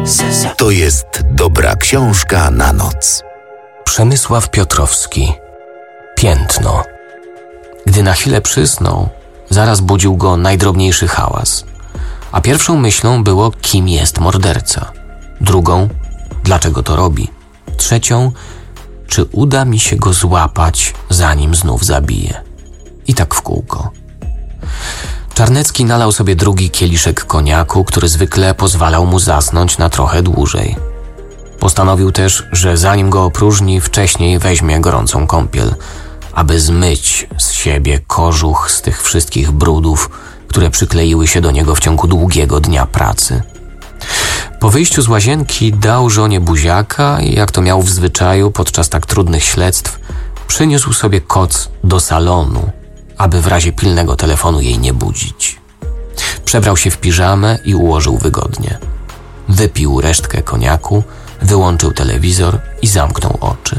To jest dobra książka na noc. Przemysław Piotrowski. Piętno. Gdy na chwilę przysnął, zaraz budził go najdrobniejszy hałas. A pierwszą myślą było, kim jest morderca. Drugą, dlaczego to robi. Trzecią, czy uda mi się go złapać, zanim znów zabije. I tak w kółko. Czarnecki nalał sobie drugi kieliszek koniaku, który zwykle pozwalał mu zasnąć na trochę dłużej. Postanowił też, że zanim go opróżni, wcześniej weźmie gorącą kąpiel, aby zmyć z siebie kożuch z tych wszystkich brudów, które przykleiły się do niego w ciągu długiego dnia pracy. Po wyjściu z łazienki dał żonie buziaka i, jak to miał w zwyczaju podczas tak trudnych śledztw, przyniósł sobie koc do salonu, aby w razie pilnego telefonu jej nie budzić. Przebrał się w piżamę i ułożył wygodnie. Wypił resztkę koniaku, wyłączył telewizor i zamknął oczy.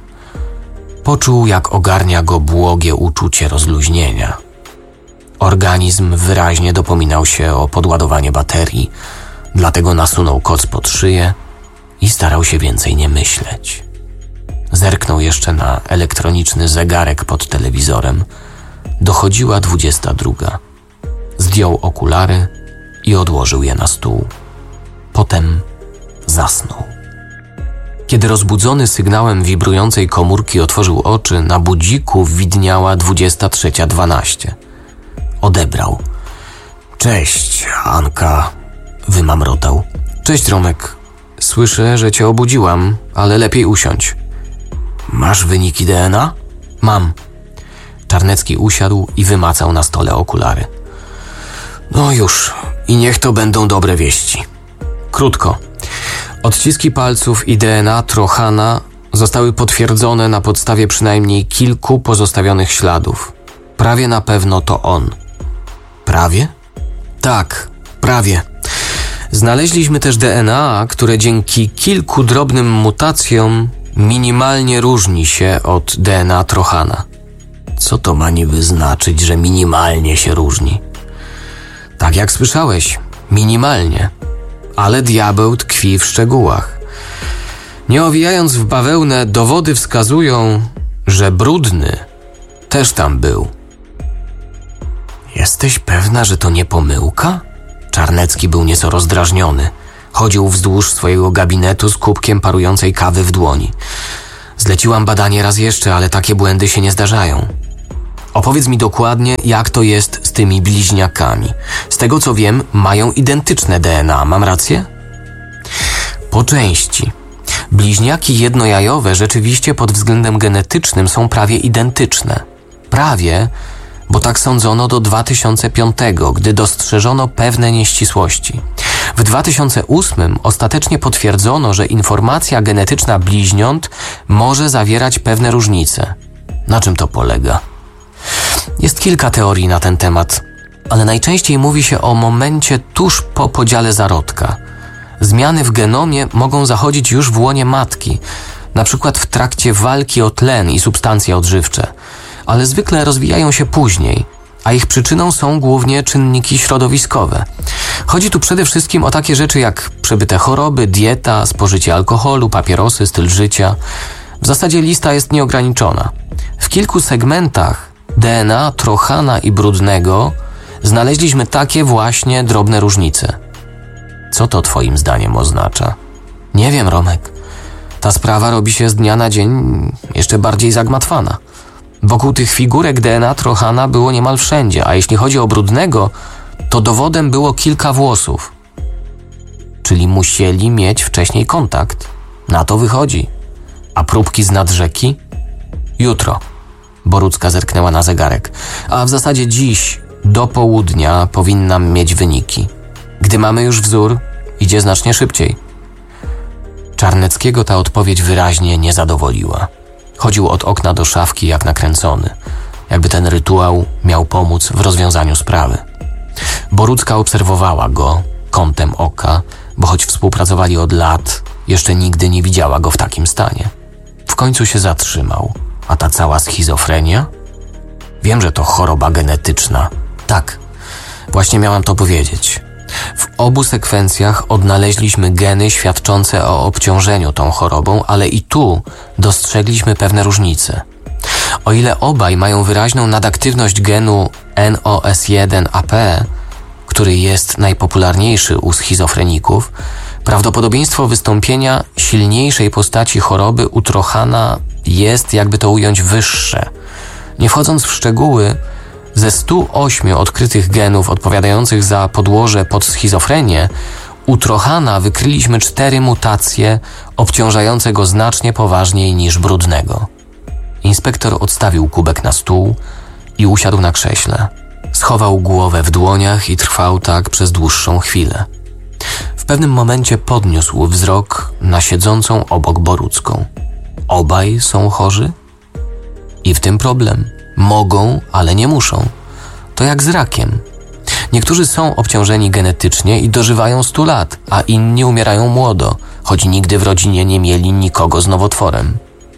Poczuł, jak ogarnia go błogie uczucie rozluźnienia. Organizm wyraźnie dopominał się o podładowanie baterii, dlatego nasunął koc pod szyję i starał się więcej nie myśleć. Zerknął jeszcze na elektroniczny zegarek pod telewizorem. Dochodziła 22. Zdjął okulary i odłożył je na stół. Potem zasnął. Kiedy rozbudzony sygnałem wibrującej komórki otworzył oczy, na budziku widniała 23:12. Odebrał. Cześć, Anka, wymamrotał. Cześć, Romek. Słyszę, że cię obudziłam, ale lepiej usiądź. Masz wyniki DNA? Mam. Czarnecki usiadł i wymacał na stole okulary. No już, i niech to będą dobre wieści. Krótko. Odciski palców i DNA Trochana zostały potwierdzone na podstawie przynajmniej kilku pozostawionych śladów. Prawie na pewno to on. Prawie? Tak, prawie. Znaleźliśmy też DNA, które dzięki kilku drobnym mutacjom minimalnie różni się od DNA Trochana. Co to ma niby znaczyć, że minimalnie się różni? Tak jak słyszałeś, minimalnie. Ale diabeł tkwi w szczegółach. Nie owijając w bawełnę, dowody wskazują, że brudny też tam był. Jesteś pewna, że to nie pomyłka? Czarnecki był nieco rozdrażniony. Chodził wzdłuż swojego gabinetu z kubkiem parującej kawy w dłoni. Zleciłam badanie raz jeszcze, ale takie błędy się nie zdarzają. Opowiedz mi dokładnie, jak to jest z tymi bliźniakami. Z tego co wiem, mają identyczne DNA, mam rację? Po części. Bliźniaki jednojajowe rzeczywiście pod względem genetycznym są prawie identyczne. Prawie, bo tak sądzono do 2005, gdy dostrzeżono pewne nieścisłości. W 2008 ostatecznie potwierdzono, że informacja genetyczna bliźniąt może zawierać pewne różnice. Na czym to polega? Jest kilka teorii na ten temat, ale najczęściej mówi się o momencie tuż po podziale zarodka. Zmiany w genomie mogą zachodzić już w łonie matki, na przykład w trakcie walki o tlen i substancje odżywcze, ale zwykle rozwijają się później, a ich przyczyną są głównie czynniki środowiskowe. Chodzi tu przede wszystkim o takie rzeczy jak przebyte choroby, dieta, spożycie alkoholu, papierosy, styl życia. W zasadzie lista jest nieograniczona. W kilku segmentach DNA Trochana i Brudnego znaleźliśmy takie właśnie drobne różnice. Co to twoim zdaniem oznacza? Nie wiem, Romek. Ta sprawa robi się z dnia na dzień jeszcze bardziej zagmatwana. Wokół tych figurek DNA Trochana było niemal wszędzie, a jeśli chodzi o Brudnego, to dowodem było kilka włosów. Czyli musieli mieć wcześniej kontakt. Na to wychodzi. A próbki z nad rzeki? Jutro. Borucka zerknęła na zegarek. A w zasadzie dziś, do południa, powinnam mieć wyniki. Gdy mamy już wzór, idzie znacznie szybciej. Czarneckiego ta odpowiedź wyraźnie nie zadowoliła. Chodził od okna do szafki jak nakręcony. Jakby ten rytuał miał pomóc w rozwiązaniu sprawy. Borucka obserwowała go kątem oka, bo choć współpracowali od lat, jeszcze nigdy nie widziała go w takim stanie. W końcu się zatrzymał. A ta cała schizofrenia? Wiem, że to choroba genetyczna. Tak, właśnie miałam to powiedzieć. W obu sekwencjach odnaleźliśmy geny świadczące o obciążeniu tą chorobą, ale i tu dostrzegliśmy pewne różnice. O ile obaj mają wyraźną nadaktywność genu NOS1AP, który jest najpopularniejszy u schizofreników, prawdopodobieństwo wystąpienia silniejszej postaci choroby u trochana jest, jakby to ująć, wyższe. Nie wchodząc w szczegóły, ze 108 odkrytych genów odpowiadających za podłoże pod schizofrenię, u trochana wykryliśmy 4 mutacje obciążające go znacznie poważniej niż brudnego. Inspektor odstawił kubek na stół i usiadł na krześle. Schował głowę w dłoniach i trwał tak przez dłuższą chwilę. W pewnym momencie podniósł wzrok na siedzącą obok Borucką. Obaj są chorzy? I w tym problem. Mogą, ale nie muszą. To jak z rakiem. Niektórzy są obciążeni genetycznie i dożywają 100 lat, a inni umierają młodo, choć nigdy w rodzinie nie mieli nikogo z nowotworem.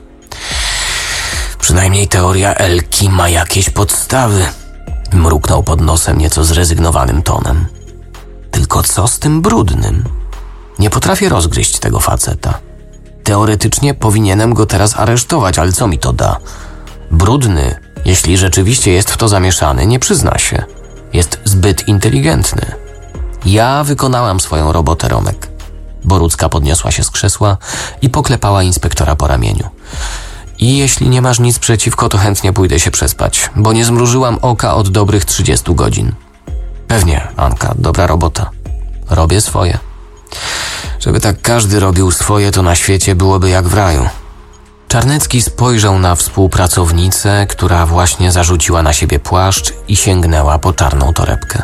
Przynajmniej teoria Elki ma jakieś podstawy, mruknął pod nosem nieco zrezygnowanym tonem. Tylko co z tym brudnym? Nie potrafię rozgryźć tego faceta. Teoretycznie powinienem go teraz aresztować, ale co mi to da? Brudny, jeśli rzeczywiście jest w to zamieszany, nie przyzna się. Jest zbyt inteligentny. Ja wykonałam swoją robotę, Romek. Borucka podniosła się z krzesła i poklepała inspektora po ramieniu. I jeśli nie masz nic przeciwko, to chętnie pójdę się przespać, bo nie zmrużyłam oka od dobrych 30 godzin. Pewnie, Anka, dobra robota. Robię swoje. Żeby tak każdy robił swoje, to na świecie byłoby jak w raju. Czarnecki spojrzał na współpracownicę, która właśnie zarzuciła na siebie płaszcz i sięgnęła po czarną torebkę.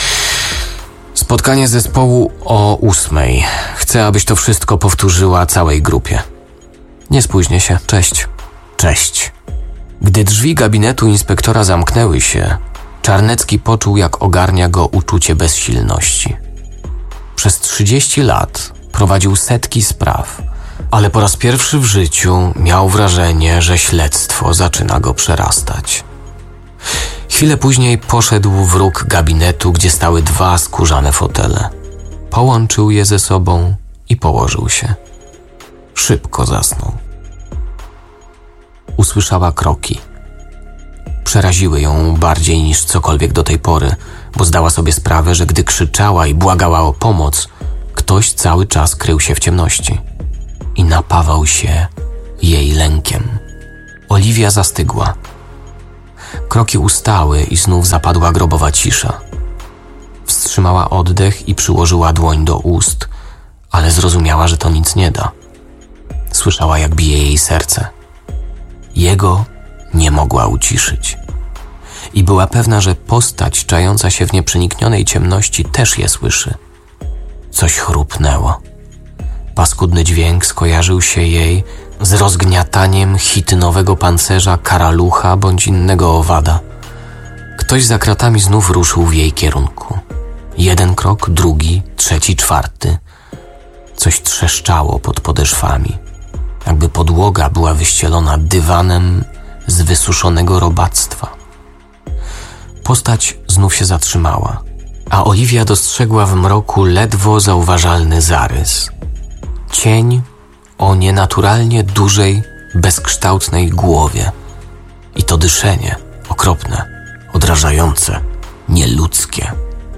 Spotkanie zespołu o 8:00. Chcę, abyś to wszystko powtórzyła całej grupie. Nie spóźnię się. Cześć. Cześć. Gdy drzwi gabinetu inspektora zamknęły się, Czarnecki poczuł, jak ogarnia go uczucie bezsilności. Przez 30 lat prowadził setki spraw, ale po raz pierwszy w życiu miał wrażenie, że śledztwo zaczyna go przerastać. Chwilę później poszedł w róg gabinetu, gdzie stały 2 skórzane fotele. Połączył je ze sobą i położył się. Szybko zasnął. Usłyszała kroki. Przeraziły ją bardziej niż cokolwiek do tej pory, bo zdała sobie sprawę, że gdy krzyczała i błagała o pomoc, ktoś cały czas krył się w ciemności i napawał się jej lękiem. Oliwia zastygła. Kroki ustały i znów zapadła grobowa cisza. Wstrzymała oddech i przyłożyła dłoń do ust, ale zrozumiała, że to nic nie da. Słyszała, jak bije jej serce. Jego nie mogła uciszyć. I była pewna, że postać czająca się w nieprzeniknionej ciemności też je słyszy. Coś chrupnęło. Paskudny dźwięk skojarzył się jej z rozgniataniem chitynowego pancerza karalucha bądź innego owada. Ktoś za kratami znów ruszył w jej kierunku. 1 krok, 2, 3, 4. Coś trzeszczało pod podeszwami, jakby podłoga była wyścielona dywanem z wysuszonego robactwa. Postać znów się zatrzymała, a Oliwia dostrzegła w mroku ledwo zauważalny zarys. Cień o nienaturalnie dużej, bezkształtnej głowie. I to dyszenie, okropne, odrażające, nieludzkie.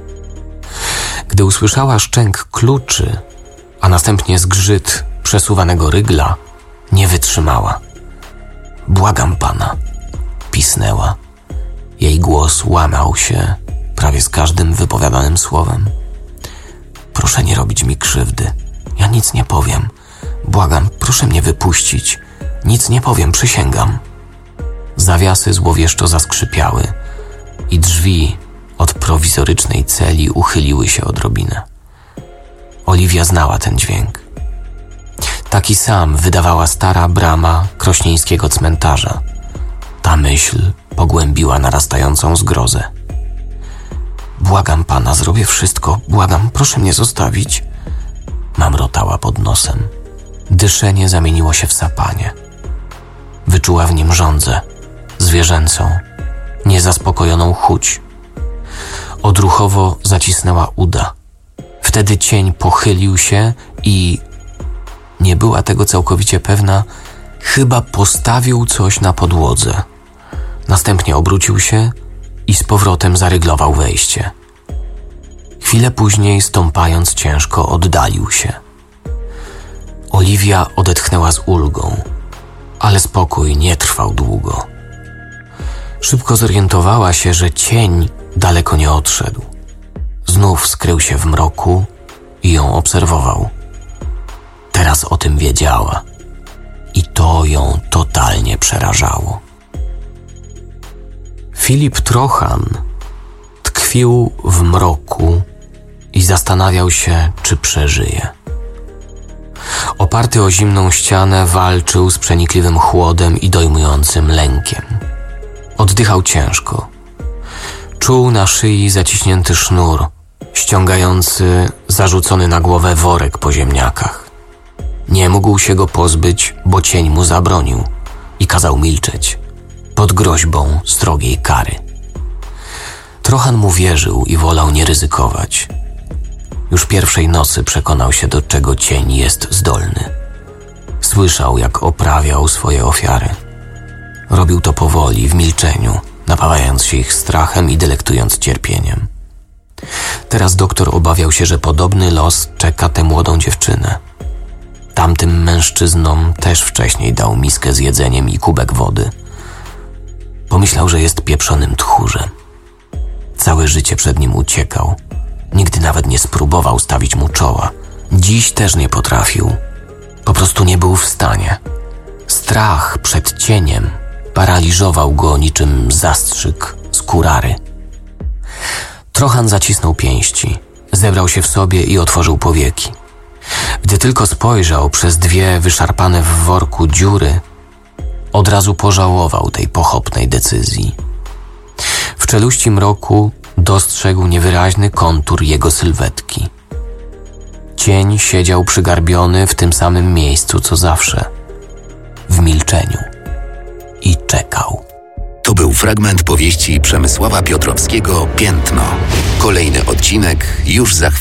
Gdy usłyszała szczęk kluczy, a następnie zgrzyt przesuwanego rygla, nie wytrzymała. Błagam pana, pisnęła. Jej głos łamał się prawie z każdym wypowiadanym słowem. Proszę nie robić mi krzywdy. Ja nic nie powiem. Błagam, proszę mnie wypuścić. Nic nie powiem, przysięgam. Zawiasy złowieszczo zaskrzypiały i drzwi od prowizorycznej celi uchyliły się odrobinę. Oliwia znała ten dźwięk. Taki sam wydawała stara brama krośnieńskiego cmentarza. Ta myśl pogłębiła narastającą zgrozę. Błagam pana, zrobię wszystko. Błagam, proszę mnie zostawić. Mamrotała pod nosem. Dyszenie zamieniło się w sapanie. Wyczuła w nim żądzę, zwierzęcą, niezaspokojoną chuć. Odruchowo zacisnęła uda. Wtedy cień pochylił się i nie była tego całkowicie pewna, chyba postawił coś na podłodze. Następnie obrócił się i z powrotem zaryglował wejście. Chwilę później, stąpając ciężko, oddalił się. Oliwia odetchnęła z ulgą, ale spokój nie trwał długo. Szybko zorientowała się, że cień daleko nie odszedł. Znów skrył się w mroku i ją obserwował. Teraz o tym wiedziała i to ją totalnie przerażało. Filip Trochan tkwił w mroku i zastanawiał się, czy przeżyje. Oparty o zimną ścianę, walczył z przenikliwym chłodem i dojmującym lękiem. Oddychał ciężko. Czuł na szyi zaciśnięty sznur, ściągający zarzucony na głowę worek po ziemniakach. Nie mógł się go pozbyć, bo cień mu zabronił i kazał milczeć, pod groźbą srogiej kary. Trochan mu wierzył i wolał nie ryzykować. Już pierwszej nocy przekonał się, do czego cień jest zdolny. Słyszał, jak oprawiał swoje ofiary. Robił to powoli, w milczeniu, napawając się ich strachem i delektując cierpieniem. Teraz doktor obawiał się, że podobny los czeka tę młodą dziewczynę. Tamtym mężczyznom też wcześniej dał miskę z jedzeniem i kubek wody. Pomyślał, że jest pieprzonym tchórzem. Całe życie przed nim uciekał. Nigdy nawet nie spróbował stawić mu czoła. Dziś też nie potrafił. Po prostu nie był w stanie. Strach przed cieniem paraliżował go niczym zastrzyk z kurary. Trochan zacisnął pięści, zebrał się w sobie i otworzył powieki. Gdy tylko spojrzał przez 2 wyszarpane w worku dziury, od razu pożałował tej pochopnej decyzji. W czeluści mroku dostrzegł niewyraźny kontur jego sylwetki. Cień siedział przygarbiony w tym samym miejscu co zawsze, w milczeniu, i czekał. To był fragment powieści Przemysława Piotrowskiego „Piętno”. Kolejny odcinek już za chwilę.